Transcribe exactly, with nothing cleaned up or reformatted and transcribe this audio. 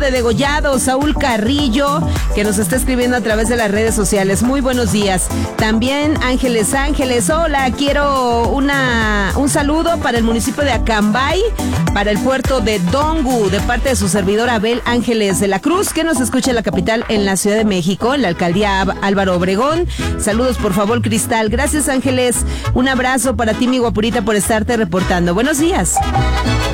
de degollado, Saúl Carrillo, que nos está escribiendo a través de las redes sociales. Muy buenos días. También Ángeles Ángeles, hola, quiero una un saludo para el municipio de Acambay, para el puerto de Dongu, de parte de su servidor Abel Ángeles de la Cruz, que nos escucha en la capital, en la Ciudad de México, en la alcaldía Álvaro Obregón. Saludos, por favor, Cristal. Gracias, Ángeles. Un abrazo para ti, mi guapurita, por estarte reportando. Buenos días.